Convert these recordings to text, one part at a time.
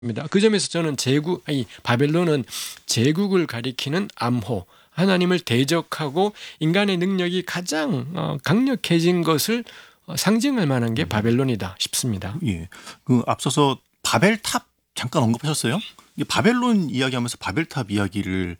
그 점에서 저는 바벨론은 제국을 가리키는 암호, 하나님을 대적하고 인간의 능력이 가장 강력해진 것을 상징할 만한 게 바벨론이다 싶습니다. 예. 앞서서 바벨탑 잠깐 언급하셨어요? 바벨론 이야기하면서 바벨탑 이야기를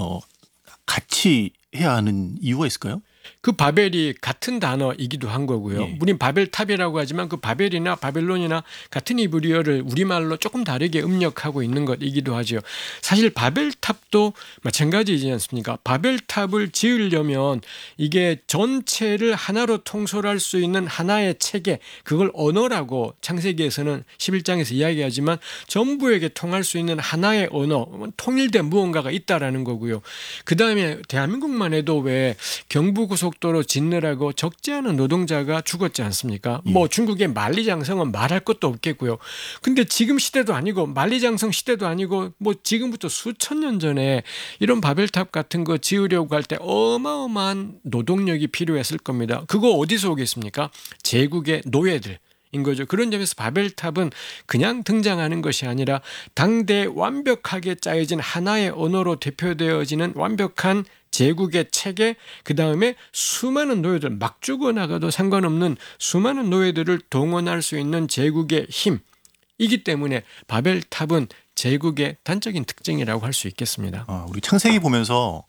같이 해야 하는 이유가 있을까요? 그 바벨이 같은 단어이기도 한 거고요. 예. 우린 바벨탑이라고 하지만 그 바벨이나 바벨론이나 같은 이브리어를 우리말로 조금 다르게 음력하고 있는 것이기도 하죠. 사실 바벨탑도 마찬가지이지 않습니까? 바벨탑을 지으려면 이게 전체를 하나로 통솔할 수 있는 하나의 체계, 그걸 언어라고 창세기에서는 11장에서 이야기하지만 전부에게 통할 수 있는 하나의 언어, 통일된 무언가가 있다라는 거고요. 그 다음에 대한민국만 해도 왜 경부고속도로 짓느라고 적지 않은 노동자가 죽었지 않습니까? 뭐 중국의 만리장성은 말할 것도 없겠고요. 근데 지금 시대도 아니고 만리장성 시대도 아니고 뭐 지금부터 수천 년 전에 이런 바벨탑 같은 거 지으려고 할 때 어마어마한 노동력이 필요했을 겁니다. 그거 어디서 오겠습니까? 제국의 노예들. 인 거죠. 그런 점에서 바벨탑은 그냥 등장하는 것이 아니라 당대 완벽하게 짜여진 하나의 언어로 대표되어지는 완벽한 제국의 체계, 그 다음에 수많은 노예들, 막 죽어나가도 상관없는 수많은 노예들을 동원할 수 있는 제국의 힘이기 때문에 바벨탑은 제국의 단적인 특징이라고 할 수 있겠습니다. 우리 창세기 보면서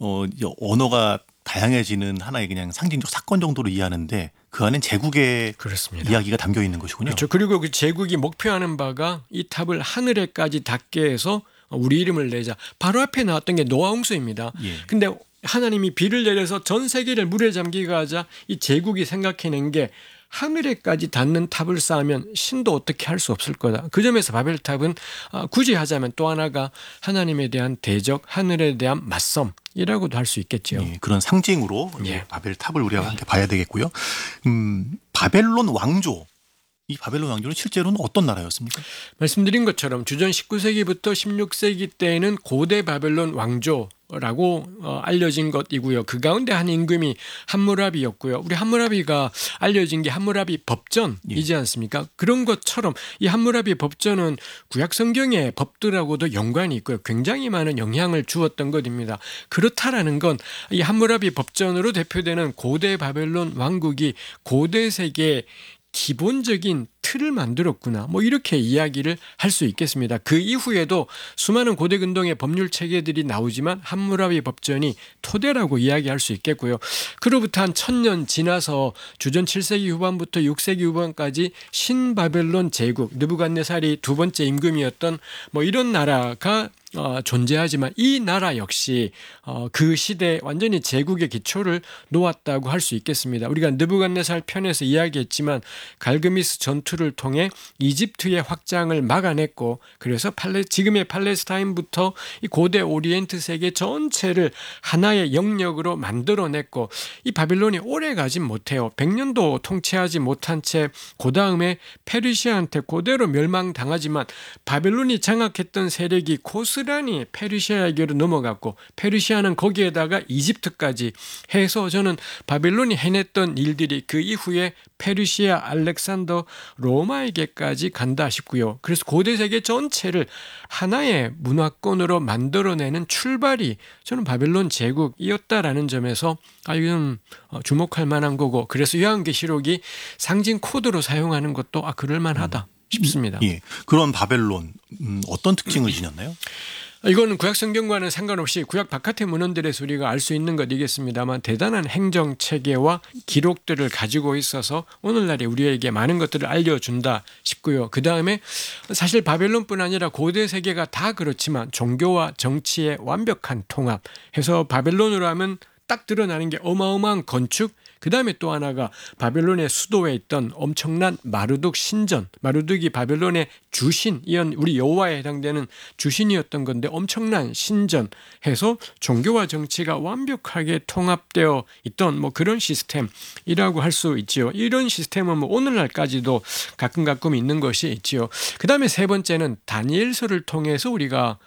언어가 다양해지는 하나의 그냥 상징적 사건 정도로 이해하는데 그 안엔 제국의 그렇습니다. 이야기가 담겨 있는 것이군요. 그렇죠. 그리고 그 제국이 목표하는 바가 이 탑을 하늘에까지 닿게 해서 우리 이름을 내자. 바로 앞에 나왔던 게 노아 홍수입니다. 근데 하나님이 비를 내려서 전 세계를 물에 잠기게 하자 이 제국이 생각해낸 게 하늘에까지 닿는 탑을 쌓으면 신도 어떻게 할 수 없을 거다. 그 점에서 바벨탑은 굳이 하자면 또 하나가 하나님에 대한 대적, 하늘에 대한 맞섬이라고도 할 수 있겠죠. 그런 상징으로 바벨탑을 우리가 함께 봐야 되겠고요. 바벨론 왕조. 이 바벨론 왕조는 실제로는 어떤 나라였습니까? 말씀드린 것처럼 주전 19세기부터 16세기 때에는 고대 바벨론 왕조라고 알려진 것이고요. 그 가운데 한 임금이 함무라비였고요. 우리 함무라비가 알려진 게 함무라비 법전이지 않습니까? 그런 것처럼 이 함무라비 법전은 구약 성경의 법들하고도 연관이 있고요. 굉장히 많은 영향을 주었던 것입니다. 그렇다라는 건 이 함무라비 법전으로 대표되는 고대 바벨론 왕국이 고대 세계의 기본적인 틀을 만들었구나. 뭐 이렇게 이야기를 할 수 있겠습니다. 그 이후에도 수많은 고대 근동의 법률 체계들이 나오지만 함무라비 법전이 토대라고 이야기할 수 있겠고요. 그로부터 한 1000년 지나서 주전 7세기 후반부터 6세기 후반까지 신바벨론 제국, 느부갓네살이 두 번째 임금이었던 뭐 이런 나라가 존재하지만 이 나라 역시 그 시대에 완전히 제국의 기초를 놓았다고 할 수 있겠습니다. 우리가 느부갓네살 편에서 이야기했지만 갈그미스 전투를 통해 이집트의 확장을 막아냈고 그래서 지금의 팔레스타인부터 이 고대 오리엔트 세계 전체를 하나의 영역으로 만들어냈고 이 바빌론이 오래 가진 못해요. 100년도 통치하지 못한 채 그 다음에 페르시아한테 그대로 멸망당하지만 바빌론이 장악했던 세력이 고스란히 페르시아에게로 넘어갔고 페르시아는 거기에다가 이집트까지 해서 저는 바빌론이 해냈던 일들이 그 이후에 페르시아, 알렉산더, 로마에게까지 간다 싶고요. 그래서 고대 세계 전체를 하나의 문화권으로 만들어내는 출발이 저는 바벨론 제국이었다라는 점에서 이건 주목할 만한 거고 그래서 요한계시록이 상징 코드로 사용하는 것도 그럴만하다 싶습니다. 그런 바벨론 어떤 특징을 지녔나요? 이거는 구약 성경과는 상관없이 구약 바깥의 문헌들에서 우리가 알 수 있는 것이겠습니다만 대단한 행정 체계와 기록들을 가지고 있어서 오늘날에 우리에게 많은 것들을 알려준다 싶고요. 그 다음에 사실 바벨론뿐 아니라 고대 세계가 다 그렇지만 종교와 정치의 완벽한 통합 해서 바벨론으로 하면 딱 드러나는 게 어마어마한 건축, 그 다음에 또 하나가 바벨론의 수도에 있던 엄청난 마르둑 신전, 마르둑이 바벨론의 주신이었 우리 여호와에 해당되는 주신이었던 건데 엄청난 신전 해서 종교와 정치가 완벽하게 통합되어 있던 뭐 그런 시스템이라고 할 수 있지요. 이런 시스템은 뭐 오늘날까지도 가끔 있는 것이 있지요. 그 다음에 세 번째는 다니엘서를 통해서 우리가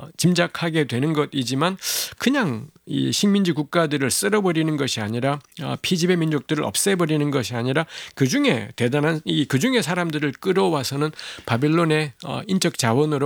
짐작하게 되는 것이지만 그냥 이 식민지 국가들을 쓸어버리는 것이 아니라 피지배 민족들을 없애버리는 것이 아니라 그중에 대단한 그중에 사람들을 끌어와서는 바벨론 바벨론의 인적 자원으로